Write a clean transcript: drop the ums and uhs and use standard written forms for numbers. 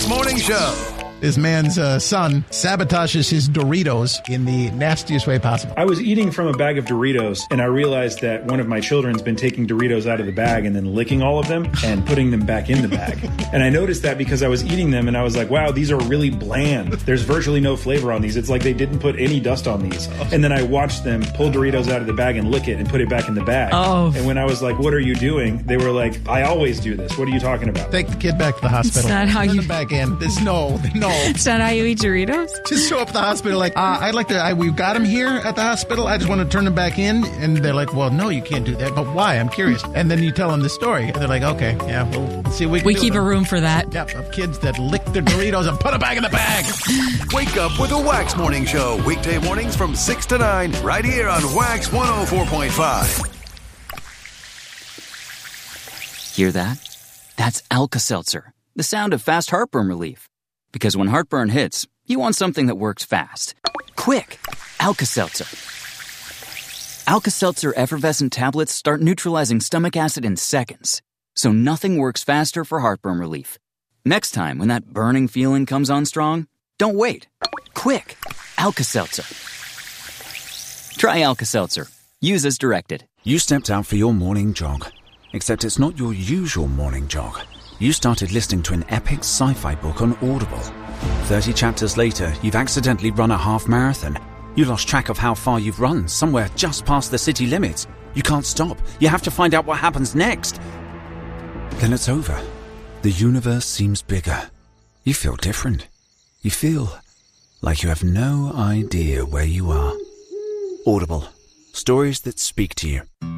Wax Morning Show. This man's son sabotages his Doritos in the nastiest way possible. I was eating from a bag of Doritos, and I realized that one of my children's been taking Doritos out of the bag and then licking all of them and putting them back in the bag. And I noticed that because I was eating them, and I was like, wow, these are really bland. There's virtually no flavor on these. It's like they didn't put any dust on these. And then I watched them pull Doritos out of the bag and lick it and put it back in the bag. Oh. And when I was like, what are you doing? They were like, I always do this. What are you talking about? Take the kid back to the hospital. It's not how Send you... him back in. There's no. It's not how you eat Doritos? Just show up at the hospital like, I'd like to, we've got him here at the hospital. I just want to turn him back in. And they're like, well, no, you can't do that. But why? I'm curious. And then you tell them the story. And they're like, okay, yeah, we'll see what we can We do keep with a them. room for that. Yep, of kids that lick their Doritos and put them back in the bag. Wake up with a Wax Morning Show. Weekday mornings from 6 to 9, right here on Wax 104.5. Hear that? That's Alka-Seltzer, the sound of fast heartburn relief. Because when heartburn hits, you want something that works fast. Quick! Alka-Seltzer. Alka-Seltzer effervescent tablets start neutralizing stomach acid in seconds. So nothing works faster for heartburn relief. Next time when that burning feeling comes on strong, don't wait. Quick! Alka-Seltzer. Try Alka-Seltzer. Use as directed. You stepped out for your morning jog. Except it's not your usual morning jog. You started listening to an epic sci-fi book on Audible. 30 chapters later, you've accidentally run a half marathon. You lost track of how far you've run, somewhere just past the city limits. You can't stop. You have to find out what happens next. Then it's over. The universe seems bigger. You feel different. You feel like you have no idea where you are. Audible. Stories that speak to you.